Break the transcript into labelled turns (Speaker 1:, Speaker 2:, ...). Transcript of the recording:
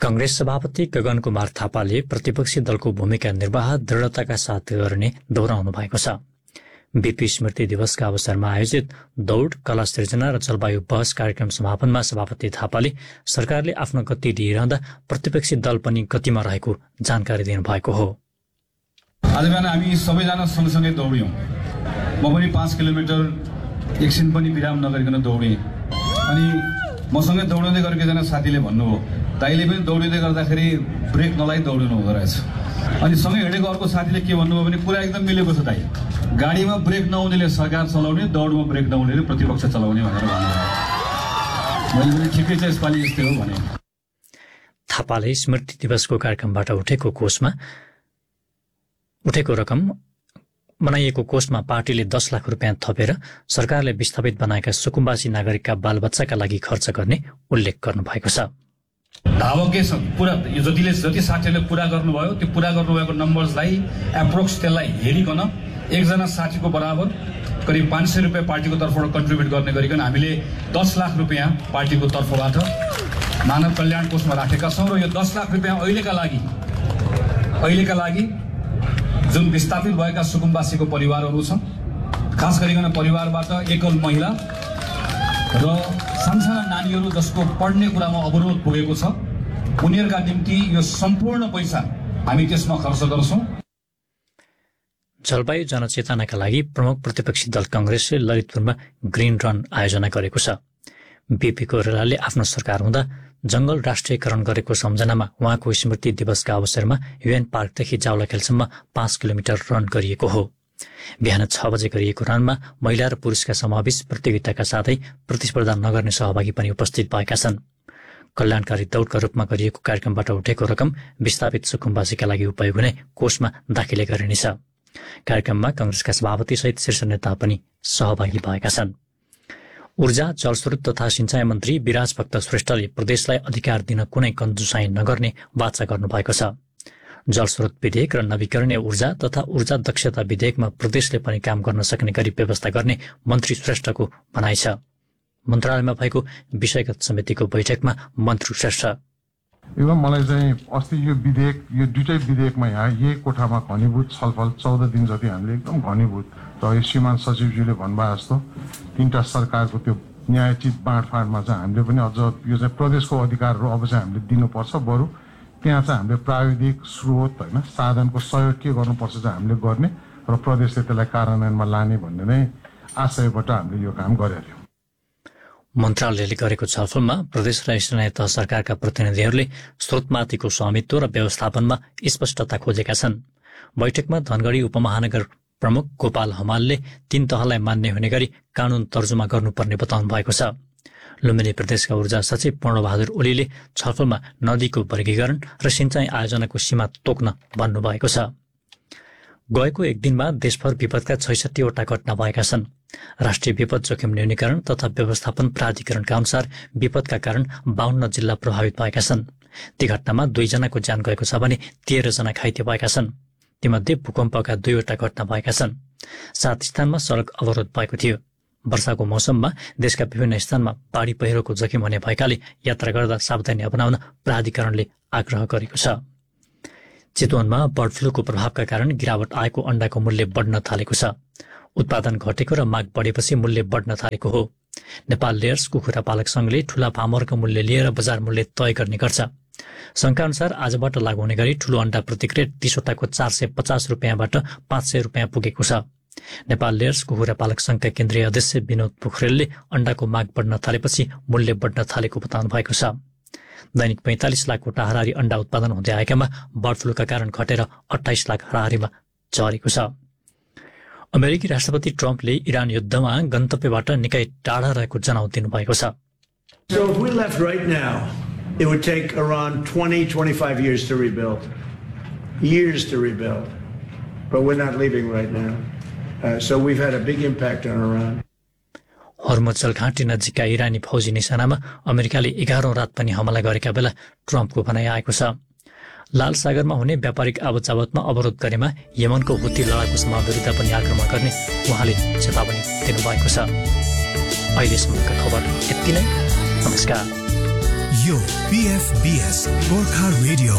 Speaker 1: कांग्रेस सभापति गगन कुमार थापाले प्रतिपक्षी दलको भूमिका निर्वाह दृढताका साथ गर्ने दोहोऱ्याउनु भएको छ। बीपी स्मृति दिवसका अवसरमा आयोजित दौड़, कला सृजना र जलवायु बहस कार्यक्रम समापनमा सभापति थापाले सरकारले आफ्नो गति दिइरहँदा प्रतिपक्षी दल पनि गतिमा रहेको जानकारी दिनुभएको हो।
Speaker 2: आज बिहान हामी सबैजना सँगसँगै दौड्यौं। म पनि 5 किलोमिटर एकछिन पनि विराम नगरिकन दौडेँ। अनि मसँगै दौड्दै गरेको एकजना साथीले भन्नुभयो, दाइले पनि दौडिँदै गर्दाखेरि ब्रेक नलाइ दौडिनु हुँदो रहेछ। अनि सँगै हिँडेको अर्को साथीले के भन्नुभयो भने कुरा एकदम मिलेको छ दाइ। गाडीमा ब्रेक नहुनेले सरकार चलाउने, दौडमा ब्रेक नहुनेले प्रतिपक्ष चलाउने भनेर भन्नुभयो। मैले पनि ठिकै छ यसपालि यस्तै हो भने।
Speaker 1: थापाले स्मृति दिवसको कार्यक्रमबाट उठेको रकम बनाइएको कोषमा पार्टीले 10 लाख रुपियाँ थपेर सरकारले विस्थापित बनाएका सुकुम्बासी नागरिकका बालबच्चाका लागि खर्च गर्ने उल्लेख गर्नुभएको छ।
Speaker 2: धावकै पुरा जति साथीहरूले पुरा गर्नुभयो त्यो पुरा गर्नुभएको नम्बर्सलाई एप्रोक्स त्यसलाई हेरिकन एकजना साथीको बराबर करिब 500 रुपियाँ पार्टीको तर्फबाट कन्ट्रिब्युट गर्ने गरिकन हामीले 10 लाख रुपियाँ पार्टीको तर्फबाट मानव कल्याण कोषमा राखेका छौँ। र यो 10 लाख रुपियाँ अहिलेका लागि जुन विस्थापित भएका सुकुम्बासीको परिवारहरू छन्, खास गरिकन परिवारबाट एकल महिला र सानसाना नानीहरू जसको पढ्ने कुरामा अवरोध पुगेको छ, उनीहरूका निम्ति यो सम्पूर्ण पैसा हामी त्यसमा खर्च गर्छौँ।
Speaker 1: जलवायु जनचेतनाका लागि प्रमुख प्रतिपक्षी दल कांग्रेसले ललितपुरमा ग्रीन रन आयोजना गरेको छ। बीपी कोइरालाले आफ्नो सरकार हुँदा जंगल राष्ट्रियकरण गरेको सम्झनामा उहाँको स्मृति दिवसका अवसरमा युएन पार्कदेखि जावलाखेलसम्म 5 किलोमिटर रन गरिएको हो। बिहान 6 बजे गरिएको रनमा महिला र पुरुषका समावेश प्रतियोगिताका साथै प्रतिस्पर्धा नगर्ने सहभागी पनि उपस्थित भएका छन्। कल्याणकारी दौडका रूपमा गरिएको कार्यक्रमबाट उठेको रकम विस्थापित सुकुम्बासीका लागि उपयोग हुने कोषमा दाखिले गरिनेछ। कार्यक्रममा कांग्रेसका सभापति सहित शीर्ष नेता पनि सहभागी भएका छन्। ऊर्जा, जलस्रोत तथा सिंचाई मन्त्री विराज भक्त श्रेष्ठले प्रदेशलाई अधिकार दिन कुनै कन्जुसाई नगर्ने वाचा गर्नुभएको छ। जलस्रोत विधेयक र नवीकरणीय ऊर्जा तथा ऊर्जा दक्षता विधेयकमा प्रदेशले पनि काम गर्न सक्ने गरी व्यवस्था गर्ने मन्त्री श्रेष्ठको भनाइ छ। मन्त्रालयमा भएको विषयगत समितिको बैठकमा मन्त्री श्रेष्ठ
Speaker 3: एकदम मलाई चाहिँ अस्ति यो दुईटै विधेयकमा यहाँ यही कोठामा घनीभूत छलफल 14 दिन जति हामीले एकदम घनीभूत र श्रीमान सचिवज्यूले भन्नुभयो जस्तो 3टा सरकारको त्यो न्यायोचित बाँडफाँडमा चाहिँ हामीले पनि अझ यो चाहिँ प्रदेशको अधिकारहरू अब चाहिँ हामीले दिनुपर्छ। बरु त्यहाँ चाहिँ हामीले प्राविधिक स्रोत होइन साधनको सहयोग के गर्नुपर्छ चाहिँ हामीले गर्ने र प्रदेशले त्यसलाई कार्यान्वयनमा लाने भन्ने नै आशयबाट हामीले यो काम गरेका थियौँ।
Speaker 1: मन्त्रालयले गरेको छलफलमा प्रदेश र स्थानीय तह सरकारका प्रतिनिधिहरूले स्रोतमाथिको स्वामित्व र व्यवस्थापनमा स्पष्टता खोजेका छन्। बैठकमा धनगढी उपमहानगर प्रमुख गोपाल हमालले 3 तहलाई मान्य हुने गरी कानून तर्जुमा गर्नुपर्ने बताउनु भएको छ। लुम्बिनी प्रदेशका ऊर्जा सचिव पूर्णबहादुर ओलीले छलफलमा नदीको वर्गीकरण र सिंचाई आयोजनाको सीमा तोक्न भन्नुभएको छ। गएको एक दिनमा देशभर विपदका 66वटा घटना भएका छन्। राष्ट्रिय विपद जोखिम न्यूनीकरण तथा व्यवस्थापन प्राधिकरणका अनुसार विपदका कारण 52 जिल्ला प्रभावित भएका छन्। ती घटनामा 2 जनाको ज्यान गएको छ भने 13 जना घाइते भएका छन्। तीमध्ये भूकम्पका 2वटा घटना भएका छन्। 7 स्थानमा सड़क अवरोध भएको थियो। वर्षाको मौसममा देशका विभिन्न स्थानमा बाढी पहिरोको जोखिम हुने भएकाले यात्रा गर्दा सावधानी अपनाउन प्राधिकरणले आग्रह गरेको छ। चितवनमा बर्ड फ्लूको प्रभावका कारण गिरावट आएको अण्डाको मूल्य बढ्न थालेको छ। उत्पादन घटेको र माग बढेपछि मूल्य बढ्न थालेको हो। नेपाल लेयर्स कुखुरा पालक संघले ठूला फार्मरको मूल्य लिएर बजार मूल्य तय गर्ने गर्छ। संघका अनुसार आजबाट लागू हुने गरी ठूलो अण्डा प्रति क्रेट 30वटाको 450 रुपियाँबाट 500 रुपियाँ पुगेको छ। नेपाल लेयर्स कुखुरा पालक संघका केन्द्रीय अध्यक्ष विनोद पोखरेलले अण्डाको माग बढ्न थालेपछि मूल्य बढ्न थालेको बताउनु भएको छ। दैनिक 45 लाखवटा हरारी अण्डा उत्पादन हुँदै आएकामा बर्ड फ्लूका कारण घटेर 28 लाख हरारीमा झरेको छ। अमेरिकी राष्ट्रपति ट्रम्पले इरान युद्धमा गन्तव्यबाट निकै टाढा रहेको जनाउ दिनुभएको छ।
Speaker 4: So if we left right now, it would take Iran 20-25 years to rebuild. But we're not leaving right now. So we've had a big impact on Iran.
Speaker 1: हर्मुज घाटी नजिकका इरानी फौजी निशानामा अमेरिकाले 11औं रात पनि हमला गरेका बेला ट्रम्पको भनाइ आएको छ। लाल सागरमा हुने व्यापारिक आवतजावतमा अवरोध गरेमा यमनको हुती लडाकु समूह विरुद्ध पनि आक्रमण गर्ने उहाँले चेतावनी दिनुभएको छ। अहिलेसम्मका खबर यति नै। नमस्कार।
Speaker 5: यो PFBS गोर्खा रेडियो